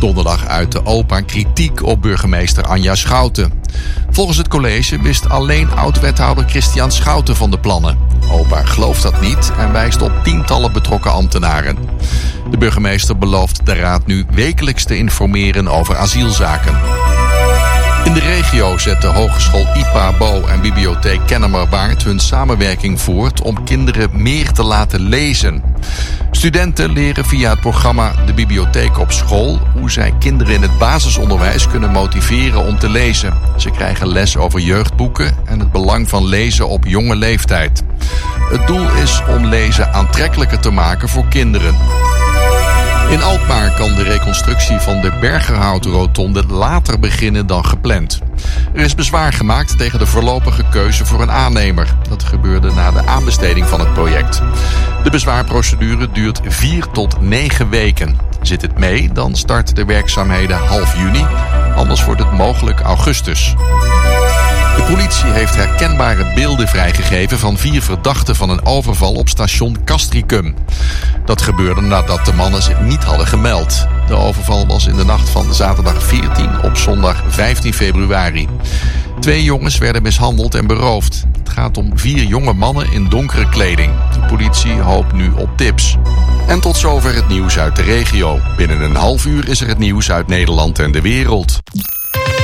Donderdag uitte OPA kritiek op burgemeester Anja Schouten. Volgens het college wist alleen oud-wethouder Christian Schouten van de plannen. OPA gelooft dat niet en wijst op tientallen betrokken ambtenaren. De burgemeester belooft de raad nu wekelijks te informeren over asielzaken. In de regio zet de Hogeschool IPA, Bo en Bibliotheek Kennemerwaard hun samenwerking voort om kinderen meer te laten lezen. Studenten leren via het programma De Bibliotheek op School hoe zij kinderen in het basisonderwijs kunnen motiveren om te lezen. Ze krijgen les over jeugdboeken en het belang van lezen op jonge leeftijd. Het doel is om lezen aantrekkelijker te maken voor kinderen. In Alkmaar kan de reconstructie van de Bergerhout-rotonde later beginnen dan gepland. Er is bezwaar gemaakt tegen de voorlopige keuze voor een aannemer. Dat gebeurde na de aanbesteding van het project. De bezwaarprocedure duurt 4 tot 9 weken. Zit het mee, dan start de werkzaamheden half juni. Anders wordt het mogelijk augustus. De politie heeft herkenbare beelden vrijgegeven van 4 verdachten van een overval op station Castricum. Dat gebeurde nadat de mannen zich niet hadden gemeld. De overval was in de nacht van zaterdag 14 op zondag 15 februari. 2 jongens werden mishandeld en beroofd. Het gaat om 4 jonge mannen in donkere kleding. De politie hoopt nu op tips. En tot zover het nieuws uit de regio. Binnen een half uur is er het nieuws uit Nederland en de wereld.